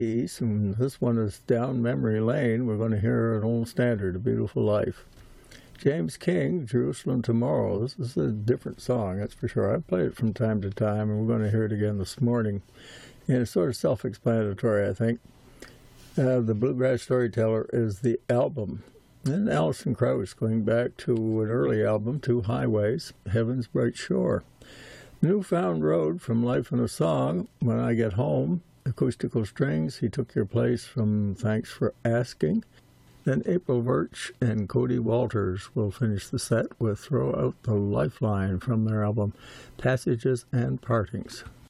And this one is down memory lane. We're going to hear an old standard, A Beautiful Life. James King, Jerusalem Tomorrow. This is a different song, that's for sure. I play it from time to time, and we're going to hear it again this morning. And it's sort of self-explanatory, I think. The Bluegrass Storyteller is the album. And Alison Krauss, going back to an early album, Two Highways, Heaven's Bright Shore. Newfound Road from Life in a Song, When I Get Home, Acoustical Strings, He Took Your Place from Thanks for Asking. Then April Birch and Cody Walters will finish the set with Throw Out the Lifeline from their album Passages and Partings.